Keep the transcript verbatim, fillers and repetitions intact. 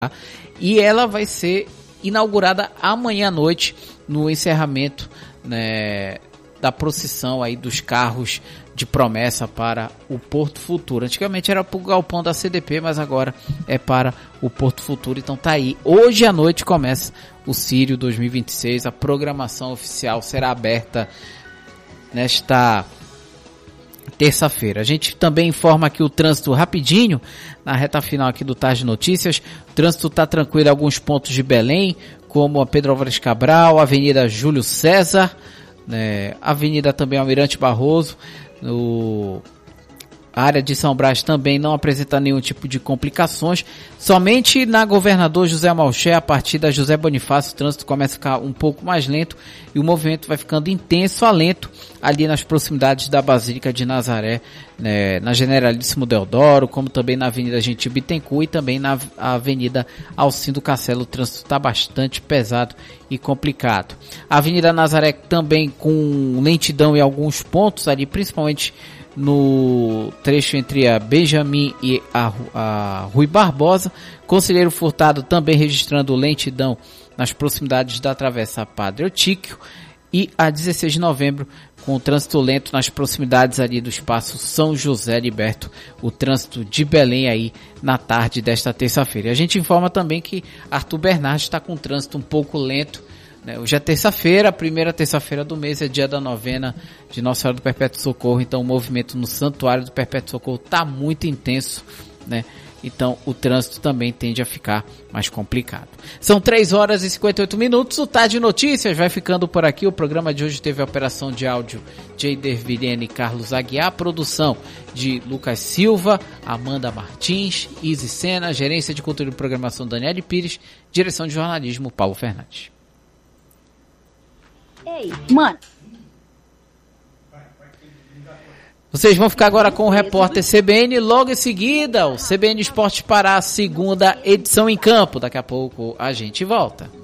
E ela vai ser inaugurada amanhã à noite no encerramento, né, da procissão aí dos carros de promessa para o Porto Futuro. Antigamente era para o galpão da C D P, mas agora é para o Porto Futuro. Então tá aí. Hoje à noite começa o Círio dois mil e vinte e seis. A programação oficial será aberta nesta terça-feira. A gente também informa aqui o trânsito rapidinho, na reta final aqui do Tarde Notícias. O trânsito está tranquilo em alguns pontos de Belém, como a Pedro Álvares Cabral, a Avenida Júlio César, né, Avenida também Almirante Barroso. No... A área de São Brás também não apresenta nenhum tipo de complicações. Somente na Governador José Malcher, a partir da José Bonifácio, o trânsito começa a ficar um pouco mais lento e o movimento vai ficando intenso a lento ali nas proximidades da Basílica de Nazaré, né, na Generalíssimo Deodoro, como também na Avenida Gentil Bittencourt e também na Avenida Alcindo Castelo. O trânsito está bastante pesado e complicado. A Avenida Nazaré também com lentidão em alguns pontos ali, principalmente no trecho entre a Benjamin e a, a Rui Barbosa. Conselheiro Furtado também registrando lentidão nas proximidades da Travessa Padre Eutíquio, e a dezesseis de novembro com o trânsito lento nas proximidades ali do Espaço São José Liberto, o trânsito de Belém aí na tarde desta terça-feira. E a gente informa também que Arthur Bernardes está com o trânsito um pouco lento. Hoje é terça-feira, a primeira terça-feira do mês, é dia da novena de Nossa Senhora do Perpétuo Socorro, então o movimento no Santuário do Perpétuo Socorro está muito intenso, né? Então o trânsito também tende a ficar mais complicado. São três horas e cinquenta e oito minutos, o Tarde Notícias vai ficando por aqui. O programa de hoje teve a operação de áudio de Eider Vilhena e Carlos Aguiar, produção de Lucas Silva, Amanda Martins, Izzy Sena, gerência de conteúdo e programação Daniele Pires, direção de jornalismo Paulo Fernandes. Ei, mano. Vocês vão ficar agora com o repórter C B N, logo em seguida o C B N Esporte Pará, segunda edição em campo. Daqui a pouco a gente volta.